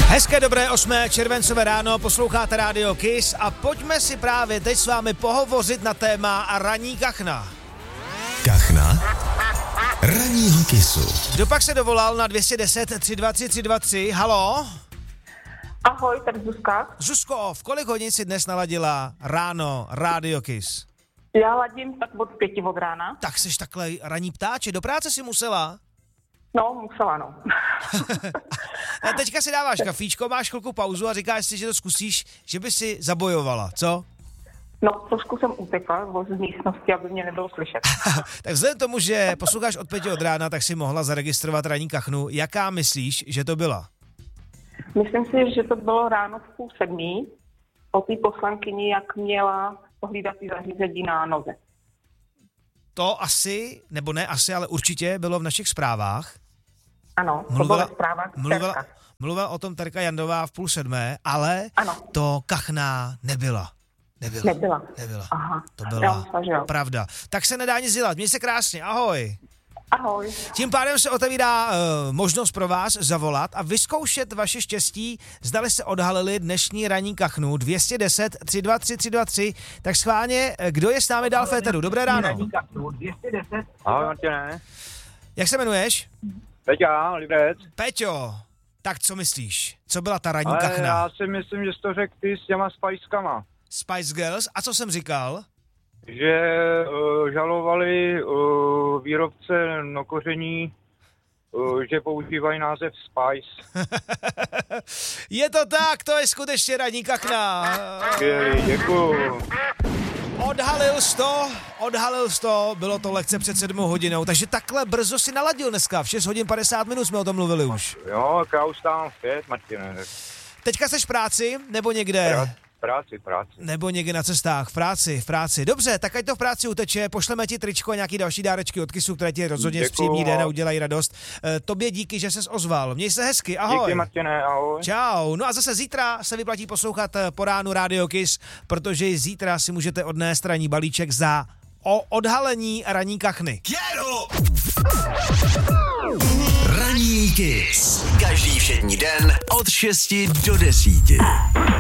Hezké dobré 8. červencové ráno, posloucháte Radio Kiss a pojďme si právě teď s vámi pohovořit na téma ranní kachna. Kachna ranního Kissu. Kdo pak se dovolal na 210 323 323? Halo? Ahoj, tady Zuzka. Zuzko, v kolik hodin si dnes naladila ráno Radio Kiss? Já ladím tak od 5 od rána. Tak jsi takhle ranní ptáče, do práce si musela? No, musela, no. A teďka si dáváš kafíčko, máš chvilku pauzu a říkáš si, že to zkusíš, že by si zabojovala, co? No, trošku jsem utekla z místnosti, aby mě nebylo slyšet. Tak vzhledem tomu, že posloucháš od 5 od rána, tak si mohla zaregistrovat ranní kachnu. Jaká myslíš, že to byla? Myslím si, že to bylo ráno v 6:30 o té poslankyni, jak měla pohlídací zařízení na noze. To asi, nebo ne asi, ale určitě bylo v našich zprávách. Ano, to bylo ve zprávách. Mluvila o tom Terka Jandová v 6:30, ale ano. To kachna nebyla. Nebyla. Aha. To byla pravda. Tak se nedá nic dělat. Měj se krásně. Ahoj. Ahoj. Tím pádem se otevírá možnost pro vás zavolat a vyzkoušet vaše štěstí, zdali se odhalili dnešní ranní kachnu 210 323 323. Tak schválně, kdo je s námi dál v éteru? Dobré ráno. Ahoj, Martine. Jak se jmenuješ? Peťa, Liberec. Peťo, tak co myslíš? Co byla ta ranní kachna? Já si myslím, že jsi to řekl ty s těma Spicekama. Spice Girls? A co jsem říkal? Že žalovali výrobce nokoření, že používají název Spice. Je to tak, to je skutečně ranní kachna. Děkuju. Odhalil jsi to, bylo to lehce před 7 hodinou, takže takhle brzo si naladil dneska, v 6 hodin 50 minut jsme o tom mluvili už. Jo, já už stávám v 5, Martine. Teďka seš v práci, nebo někde? Práci. Nebo někde na cestách, v práci. Dobře, tak ať to v práci uteče, pošleme ti tričko a nějaký další dárečky od Kissu, které ti rozhodně zpříjemní den a udělají radost. Tobě díky, že ses ozval. Měj se hezky, ahoj. Díky, Martine, ahoj. Čau. No a zase zítra se vyplatí poslouchat po ránu Radio Kiss, protože zítra si můžete odnést ranní balíček za odhalení ranní kachny. Ranní Kiss. Každý všední den od 6 do 10.